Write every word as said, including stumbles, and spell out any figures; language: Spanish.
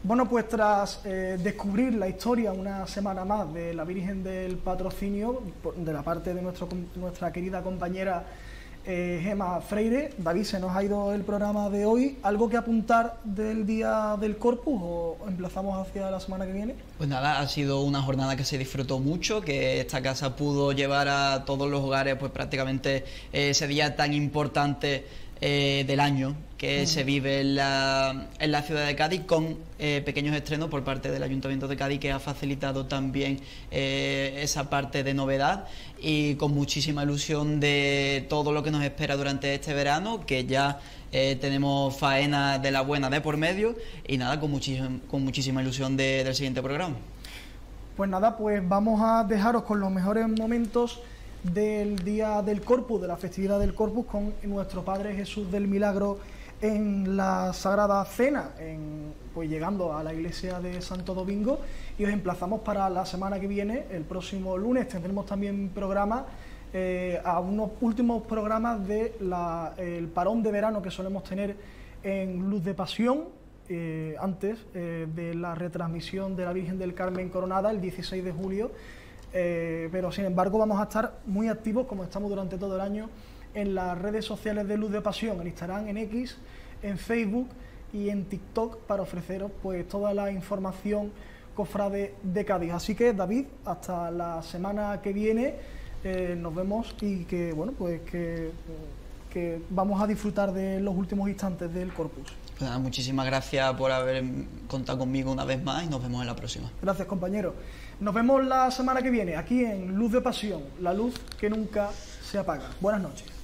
Bueno, pues tras eh, descubrir la historia una semana más de la Virgen del Patrocinio, de la parte de nuestro, nuestra querida compañera eh, Gemma Freire, David, se nos ha ido el programa de hoy. ¿Algo que apuntar del Día del Corpus o emplazamos hacia la semana que viene? Pues nada, ha sido una jornada que se disfrutó mucho, que esta casa pudo llevar a todos los hogares pues prácticamente eh, ese día tan importante eh, del año que uh-huh. se vive en la, en la ciudad de Cádiz, con eh, pequeños estrenos por parte del Ayuntamiento de Cádiz, que ha facilitado también eh, esa parte de novedad, y con muchísima ilusión de todo lo que nos espera durante este verano, que ya eh, tenemos faena de la buena de por medio, y nada, con, muchísima, con muchísima ilusión de, del siguiente programa. Pues nada, pues vamos a dejaros con los mejores momentos del Día del Corpus, de la festividad del Corpus, con nuestro Padre Jesús del Milagro en la Sagrada Cena, en, pues llegando a la iglesia de Santo Domingo, y os emplazamos para la semana que viene. El próximo lunes tendremos también programa, eh, a unos últimos programas de la, el parón de verano que solemos tener en Luz de Pasión, eh, antes eh, de la retransmisión de la Virgen del Carmen Coronada el dieciséis de julio, eh, pero sin embargo vamos a estar muy activos, como estamos durante todo el año, en las redes sociales de Luz de Pasión, en Instagram, en X, en Facebook y en TikTok, para ofreceros pues toda la información cofrade de Cádiz. Así que, David, hasta la semana que viene, eh, nos vemos, y que bueno, pues que, que vamos a disfrutar de los últimos instantes del Corpus. Pues nada, muchísimas gracias por haber contado conmigo una vez más, y nos vemos en la próxima. Gracias, compañero. Nos vemos la semana que viene aquí en Luz de Pasión, la luz que nunca se apaga. Buenas noches.